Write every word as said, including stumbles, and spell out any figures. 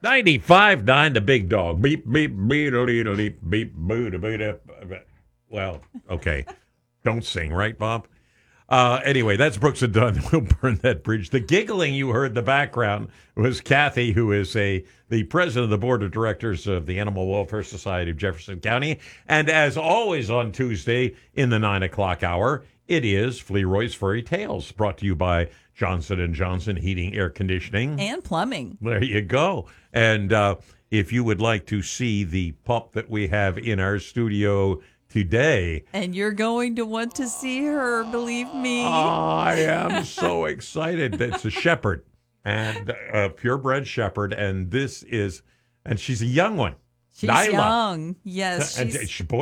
ninety-five point nine, the big dog. Beep, beep, beep, beep, beep, beep, boo, boo, well, okay. Don't sing, right, Bob? Uh, anyway, that's Brooks and Dunn. We'll burn that bridge. The giggling you heard in the background was Kathy, who is a the president of the board of directors of the Animal Welfare Society of Jefferson County. And as always on Tuesday in the nine o'clock hour, it is Flearoy's Furry Tales, brought to you by Johnson and Johnson Heating, Air Conditioning. And plumbing. There you go. And uh, if you would like to see the pup that we have in our studio today. And you're going to want to see her, believe me. I am so excited. It's a shepherd, and a purebred shepherd, and this is, and she's a young one. She's Nyla. young. Yes. And She's, she,